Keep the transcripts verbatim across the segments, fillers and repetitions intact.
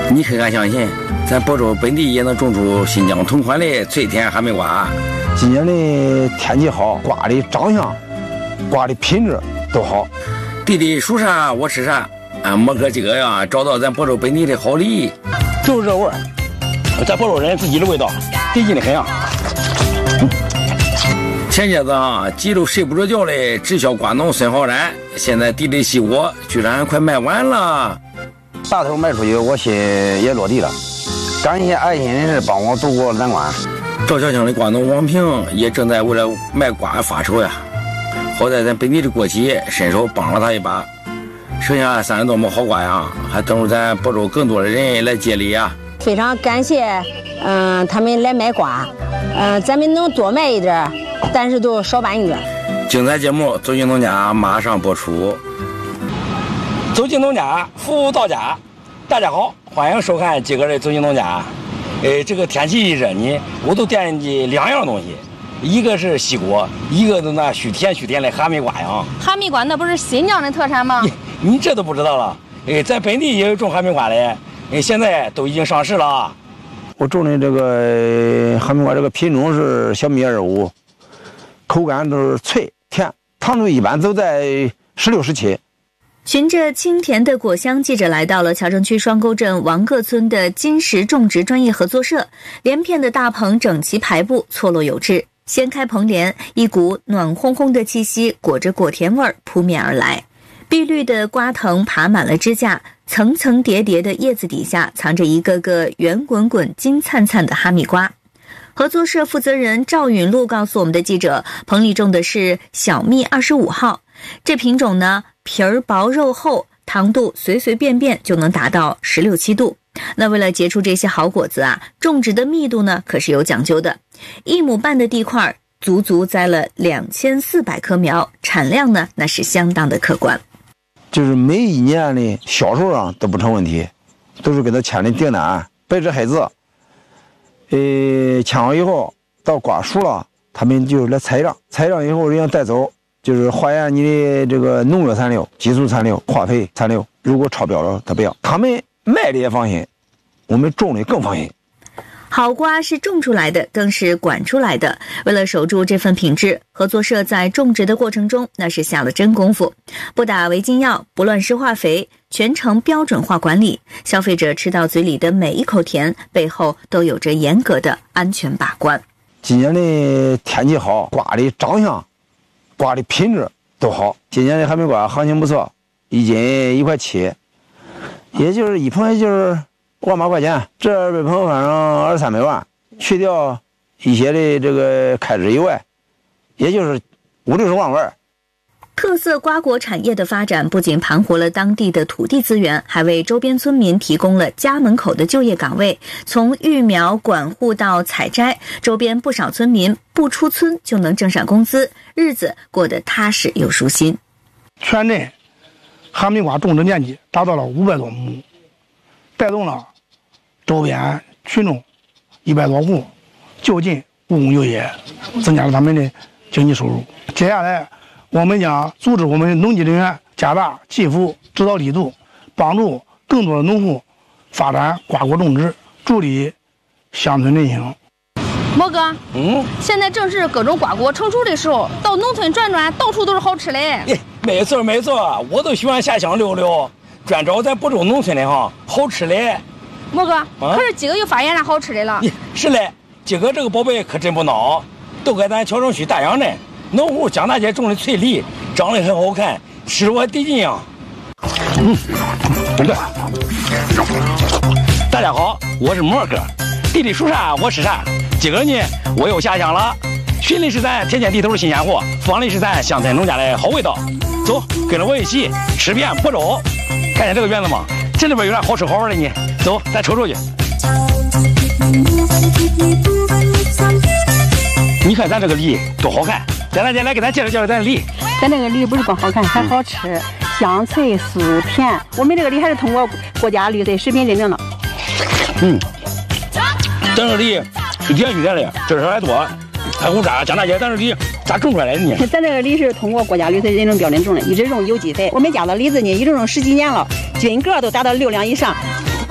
你可敢相信，咱亳州本地也能种出新疆同款的脆甜哈密瓜？ 今年的天气好，瓜的长相、瓜的品质都好。 地里属啥我吃啥，俺莫哥几个呀，找到咱亳州本地的好梨， 就是这味儿，咱亳州人自己的味道，得劲的很啊。 嗯前些子啊，急得睡不着觉的直销瓜农孙浩然，现在地里西瓜居然快卖完了。 大头卖出去，我心也落地了。感谢爱心人士帮我渡过难关。 赵小清的瓜农王平也正在为了卖瓜发愁呀。好在咱本地的国企伸手帮了他一把，剩下三十多亩好瓜呀，还等着咱亳州更多的人来接力呀。 非常感谢，嗯、呃，他们来卖瓜，嗯、呃，咱们能多卖一点，但是都少办一点。 精彩节目走进农家马上播出。 走进农家，服务到家。大家好，欢迎收看今个的走进农家。呃，这个天气一热呢，我都惦记两样东西，一个是西瓜，一个是那许甜许甜的哈密瓜呀。 哈密瓜那不是新疆的特产吗？ 你, 你这都不知道了？哎，在本地也有种哈密瓜的，哎，现在都已经上市了。 我种的这个哈密瓜这个品种是小米二五，口感都是脆甜，糖度一般都在十六十七。 循着清甜的果香，记者来到了桥城区双沟镇王各村的金石种植专业合作社。连片的大棚整齐排布，错落有致。掀开棚帘，一股暖烘烘的气息裹着果甜味儿扑面而来。碧绿的瓜藤爬满了支架，层层叠叠的叶子底下藏着一个个圆滚滚、金灿灿的哈密瓜。合作社负责人赵允禄告诉我们的记者，棚里种的是小蜜二十五号。这品种呢，皮儿薄肉厚，糖度随随便便就能达到十六七度。那为了结出这些好果子啊，种植的密度呢可是有讲究的。一亩半的地块，足足栽了两千四百棵苗，产量呢那是相当的可观。 就是每一年的销售上都不成问题，都是给他签的订单，白纸黑字。呃，签好以后，到瓜熟了，他们就来采样，采样以后人家带走。就是化验你的这个农药残留、激素残留、化肥残留，如果超标了，他不要。他们卖的也放心，我们种的更放心。 好瓜是种出来的，更是管出来的。为了守住这份品质，合作社在种植的过程中那是下了真功夫，不打违禁药，不乱施化肥，全程标准化管理。消费者吃到嘴里的每一口甜，背后都有着严格的安全把关。 今年的天气好，瓜的长相、瓜的品质都好。今年的哈密瓜行情不错，一斤一块七，也就是一盆也就是万把块钱。这二百盆反正二三百万，去掉一些的这个开支以外，也就是五六十万味儿。 特色瓜果产业的发展不仅盘活了当地的土地资源，还为周边村民提供了家门口的就业岗位。从育苗管护到采摘，周边不少村民不出村就能挣上工资，日子过得踏实又舒心。 全镇哈密瓜种植面积达到了五百多亩，带动了周边群众一百多户就近务工就业，增加了他们的经济收入。接下来我们将组织我们农技人员加大技术指导力度，帮助更多的农户发展瓜果种植，助力乡村振兴。 毛哥， 嗯， 现在正是各种瓜果成熟的时候，到农村转转，到处都是好吃的。 没错没错，我都喜欢下乡溜溜，专找咱亳州农村的哈好吃的。 毛哥，啊、可是今个又发现啥好吃的了？ 是嘞，今个这个宝贝可真不孬，都搁咱桥城区大杨镇。农户江大姐种的脆梨，长得很好看，吃我得劲呀。嗯，对。大家好，我是莫哥，地里属啥我吃啥。今个呢，我又下乡了，寻的是咱天间地头的新鲜货，放的是咱乡村农家的好味道。走，跟着我一起吃遍亳州。看见这个园子吗？这里边有啥好吃好玩的呢？走，咱瞅瞅去。你看咱这个梨多好看！咱大姐来给咱介绍介绍咱的梨。 咱这个梨不是光好看，还好吃，香脆酥甜。我们这个梨还是通过国家绿色食品认证的。 嗯，咱这个梨是甜许甜的，汁儿还多，还红渣。江大姐，咱这梨咋种出来的呢？ 咱这个梨是通过国家绿色认证标准种的，一直用有机肥。我们家的梨子呢，一直种十几年了，菌格都达到六两以上。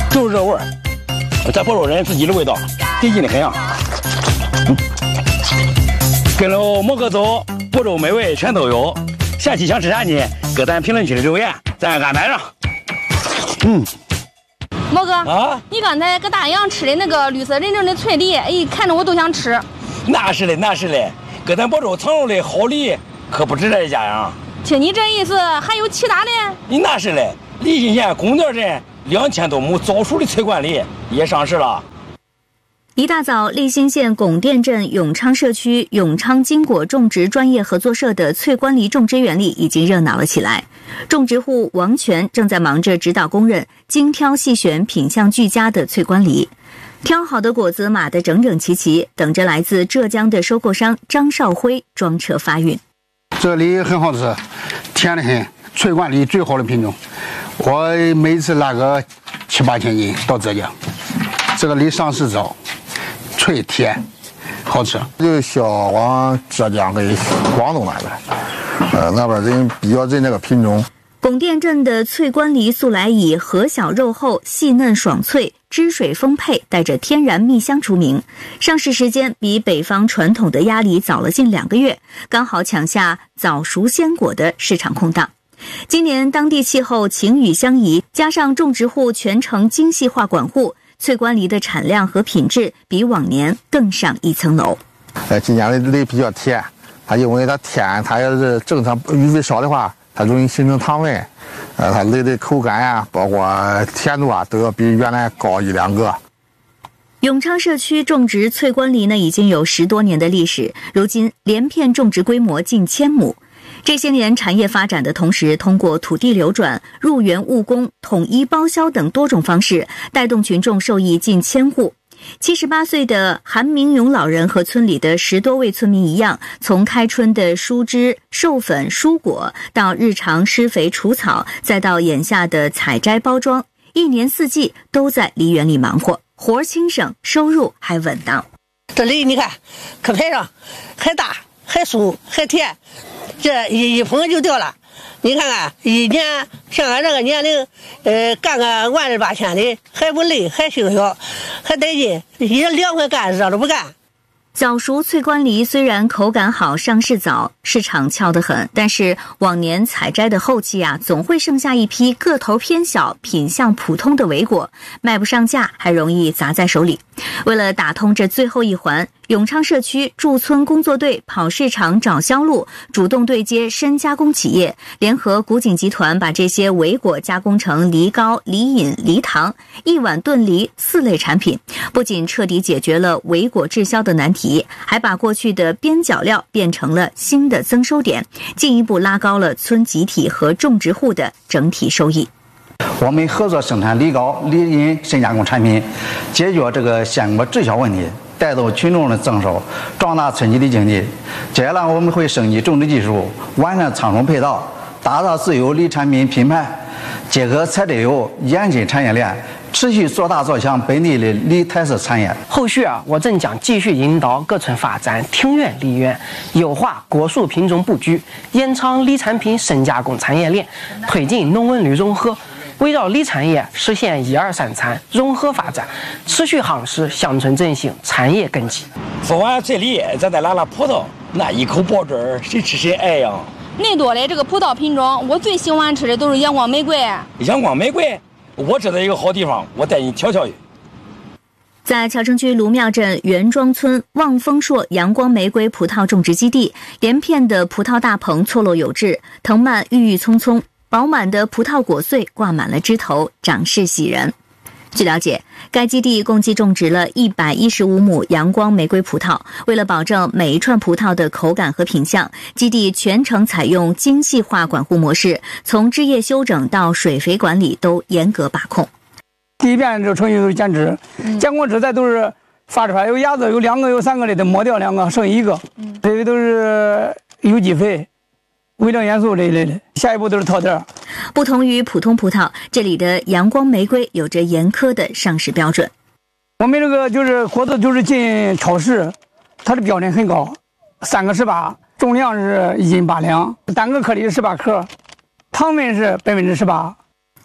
就是这味儿，咱亳州人自己的味道，地劲的很啊。嗯，跟着莫哥走，亳州美味全都有。下期想吃啥呢？搁咱评论区里留言，咱安排上。嗯。 毛哥啊， 你刚才搁大洋吃的那个绿色认证的脆梨，哎，看着我都想吃。 那是嘞，那是嘞，搁咱亳州藏着的好梨可不止这一家呀。 听你这意思，还有其他的？ 你那是嘞，利津县公店镇两千多亩早熟的翠冠梨也上市了。 一大早，利津县拱店镇永昌社区永昌金果种植专业合作社的翠冠梨种植园里已经热闹了起来。种植户王全正在忙着指导工人精挑细选品相俱佳的翠冠梨，挑好的果子码得整整齐齐，等着来自浙江的收购商张少辉装车发运。 这梨很好吃，甜得很，翠冠梨最好的品种。我每次拉个七八千斤到浙江，这个梨上市早，脆甜，好吃。 就销往浙江跟广东那边，呃，那边人比较认这个品种。 拱店镇的翠冠梨素来以核小肉厚、细嫩爽脆、汁水丰沛，带着天然蜜香出名。上市时间比北方传统的鸭梨早了近两个月，刚好抢下早熟鲜果的市场空档。今年当地气候晴雨相宜，加上种植户全程精细化管护，翠冠梨的产量和品质比往年更上一层楼。 呃，今年的梨比较甜，它因为它甜，它要是正常雨水少的话，它容易形成糖分，呃，它梨的口感呀，包括甜度啊，都要比原来高一两个。 永昌社区种植翠冠梨呢，已经有十多年的历史，如今连片种植规模近千亩。这些年产业发展的同时，通过土地流转、入园务工、统一包销等多种方式，带动群众受益近千户。七十八岁的韩明勇老人和村里的十多位村民一样，从开春的疏枝、授粉、疏果，到日常施肥除草，再到眼下的采摘包装，一年四季都在梨园里忙活，活轻省，收入还稳当。 这梨你看，可排上，还大，还酥，还甜，这一一捧就掉了。你看看，一年像俺这个年龄，呃，干个万日八千的，还不累，还轻巧，还带劲，一凉快干，热着不干。 早熟翠冠梨虽然口感好，上市早，市场俏得很，但是往年采摘的后期啊，总会剩下一批个头偏小、品相普通的尾果，卖不上价，还容易砸在手里。为了打通这最后一环，永昌社区驻村工作队跑市场找销路，主动对接深加工企业，联合古井集团把这些尾果加工成梨膏、梨饮、梨糖，一碗炖梨四类产品，不仅彻底解决了尾果滞销的难题，还把过去的边角料变成了新的增收点，进一步拉高了村集体和种植户的整体收益。 我们合作生产梨膏、梨饮深加工产品，解决这个鲜果滞销问题，带动群众的增收，壮大村集的经济。接下来我们会升级种植技术，完善仓储配套，打造自有梨产品品牌，结合采摘油，延伸产业链，持续做大做强本地的梨台式产业。 后续啊，我正将继续引导各村发展庭院梨园，优化果树品种布局，延长梨产品深加工产业链，推进农文旅融合。围绕梨产业实现一二三产融合发展，持续夯实乡村振兴产业根基。 说完这梨，咱再拉拉葡萄，那一口爆汁，谁吃谁爱呀！ 内多的这个葡萄品种，我最喜欢吃的都是阳光玫瑰。 阳光玫瑰，我知道一个好地方，我带你瞧瞧去。 在谯城区卢庙镇袁庄村望丰硕阳光玫瑰葡萄种植基地，连片的葡萄大棚错落有致，藤蔓郁郁葱葱，饱满的葡萄果穗挂满了枝头，长势喜人。据了解，该基地共计种植了一百一十五亩阳光玫瑰葡萄。为了保证每一串葡萄的口感和品相，基地全程采用精细化管护模式，从枝叶修整到水肥管理都严格把控。 第一遍这个程序都是剪枝，剪过枝再都是发出来，有芽子有两个有三个的，得磨掉两个，剩一个。这些都是有机肥、微量元素这一类的，下一步都是套袋。 不同于普通葡萄，这里的阳光玫瑰有着严苛的上市标准。 我们这个就是果子就是进超市，它的标准很高，三个十八，重量是一斤八两，单个颗粒十八克，糖分是百分之十八。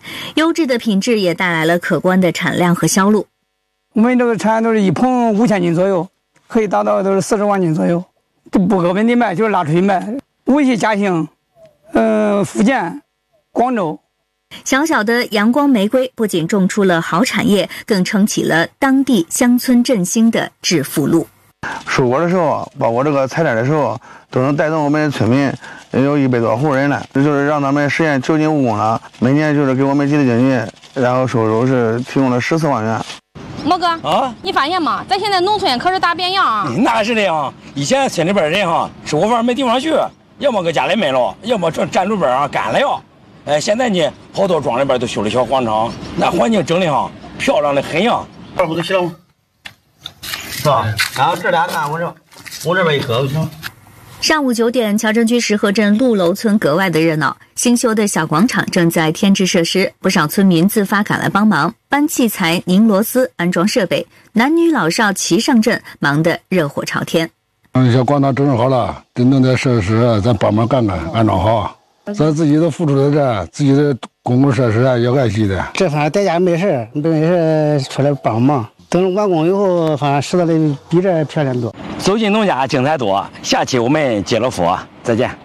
优质的品质也带来了可观的产量和销路。 我们这个产都是一捧五千斤左右，可以达到都是四十万斤左右，就不搁本地卖，就是拉出去卖。无锡、嘉兴，呃，福建、广州。 小小的阳光玫瑰不仅种出了好产业，更撑起了当地乡村振兴的致富路。 收果的时候，包括这个采摘的时候，都能带动我们村民有一百多户人了，这就是让他们实现就近务工了。每年就是给我们集体经济，然后收入是提供了十四万元。 莫哥啊，你发现吗？咱现在农村可是大变样啊！ 那是的呀，以前村里边人哈吃过饭没地方去，要么搁家里闷了，要么站站路边上干了呀。哎，现在呢，好多庄里边都修了小广场，那环境整的哈漂亮的很呀。 二胡都行了吗？是吧？然后这俩干我这，我这边一搁就行。 上午九点，乔镇区石河镇陆楼村格外的热闹。新修的小广场正在添置设施，不少村民自发赶来帮忙，搬器材、拧螺丝、安装设备，男女老少齐上阵，忙得热火朝天。 嗯，小广场整整好了，得弄点设施，咱帮忙干干，安装好。咱自己都付出的这，自己的公共设施啊，要爱惜的。 这反正在家没事，没事出来帮忙。等完工以后，反正拾到的比这漂亮多。 走进农家精彩多，下期我们接着说，再见。